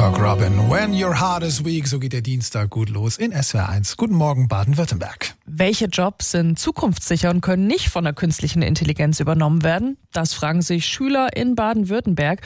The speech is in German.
Talk Robin. When your heart is weak, so geht der Dienstag gut los in SWR1. Guten Morgen, Baden-Württemberg. Welche Jobs sind zukunftssicher und können nicht von der künstlichen Intelligenz übernommen werden? Das fragen sich Schüler in Baden-Württemberg.